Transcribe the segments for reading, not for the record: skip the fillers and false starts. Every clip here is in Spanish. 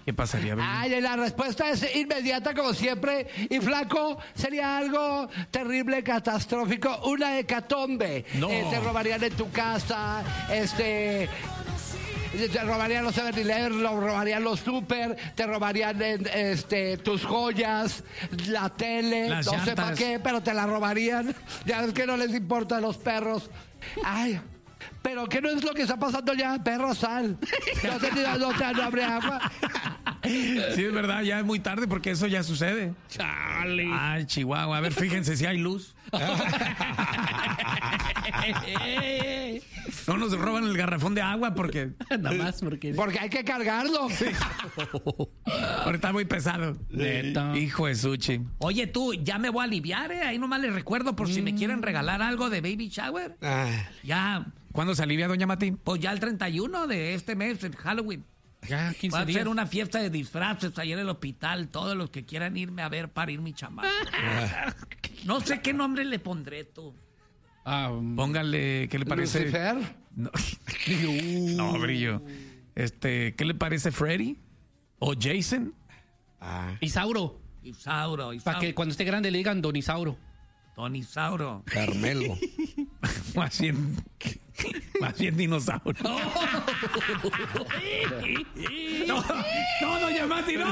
¿Qué pasaría, baby? Ay, la respuesta es inmediata como siempre. Y flaco, sería algo terrible, catastrófico, una hecatombe. No. Te robarían en tu casa, te robarían los 7-Eleven, lo robarían los super, te robarían tus joyas, la tele, Las no sé llantas. para qué, pero te la robarían. Ya ves que no les importa a los perros. Ay, pero ¿qué no es lo que está pasando ya? Perro, sal. No abre agua. Sí, es verdad, ya es muy tarde porque eso ya sucede. Chale. Ay, Chihuahua. A ver, fíjense si hay luz. No nos roban el garrafón de agua porque Nada más porque... Porque hay que cargarlo. ahorita está muy pesado. Neta. Hijo de Suchi. Oye, tú, ya me voy a aliviar, ¿eh? Ahí nomás les recuerdo por si me quieren regalar algo de baby shower. Ya, ¿Cuándo se alivia, doña Mati? pues ya el 31 de este mes, en Halloween. Ya, 15 Va a días. ser una fiesta de disfraces ayer en el hospital. Todos los que quieran irme a ver parir mi chamaco. No sé qué nombre le pondré tú. Póngale, ¿qué le parece? Lucifer. No, no, Brillo. ¿Qué le parece Freddy? ¿O Jason? Isauro. Isauro. Para que cuando esté grande le digan Don Isauro. Don Isauro. Carmelo. Más bien dinosaurio. No, doña Mati, no.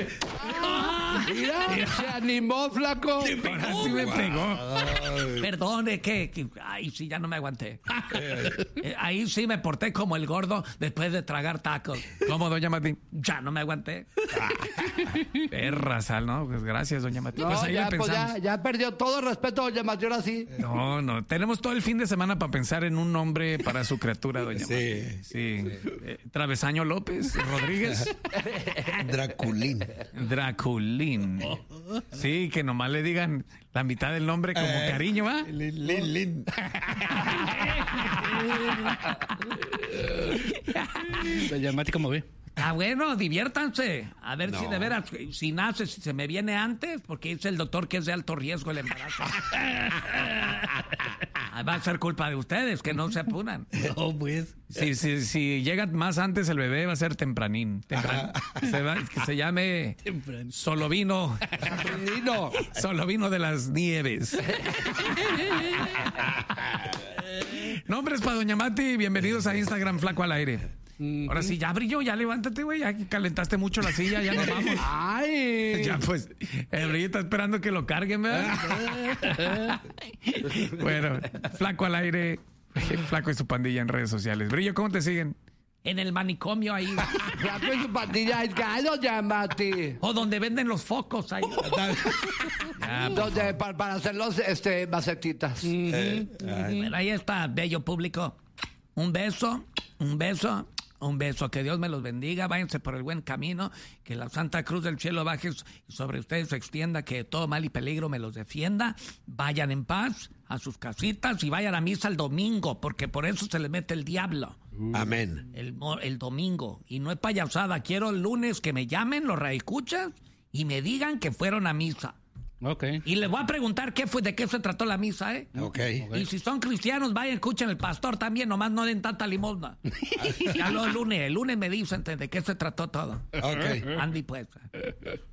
Mira, se animó, flaco. Ahora sí me pegó. Perdone, que ay, sí, ya no me aguanté. Ahí sí me porté como el gordo después de tragar tacos. ¿Cómo, doña Mati? Ya no me aguanté. Perra sal, ¿no? Pues gracias, doña Mati. No, Pues ahí ya, le pensamos. ya perdió todo el respeto, doña Mati, ahora sí. No. Tenemos todo el fin de semana para pensar en un nombre para su criatura, doña Sí. Mati. Sí. Travesaño López Rodríguez. Draculín. Sí, que nomás le digan la mitad del nombre como cariño, ¿va? Lin. Doña Mati, ¿cómo ve? Ah, bueno, diviértanse. A ver si de veras, si nace, si se me viene antes, porque dice el doctor que es de alto riesgo el embarazo. Va a ser culpa de ustedes, que no se apuran. No, pues. Si llega más antes el bebé va a ser tempranín. Que se llame Temprano. Solovino. Solovino de las Nieves. Nombres para doña Mati. Bienvenidos a Instagram Flaco al Aire. Ahora sí, ya Brillo, ya levántate, güey. Ya calentaste mucho la silla, ya nos vamos. Ay. Ya pues, el Brillo está esperando que lo carguen, ¿verdad? Bueno, Flaco al Aire. Flaco y su pandilla en redes sociales. Brillo, ¿cómo te siguen? En el manicomio ahí. Flaco y su pandilla es gallo, doña Mati. O donde venden los focos ahí. Donde, para hacer los macetitas. Bueno, ahí está, bello público. Un beso. Que Dios me los bendiga. Váyanse por el buen camino. Que la Santa Cruz del Cielo baje sobre ustedes, se extienda. Que todo mal y peligro me los defienda. Vayan en paz a sus casitas y vayan a misa el domingo, porque por eso se les mete el diablo. Amén. El domingo. Y no es payasada. Quiero el lunes que me llamen los radioescuchas y me digan que fueron a misa. Ok. Y les voy a preguntar de qué se trató la misa, ¿eh? Ok. Y si son cristianos, vayan, escuchen el pastor también, nomás no den tanta limosna. Ya el lunes me dicen de qué se trató todo. Ok. Andy, pues.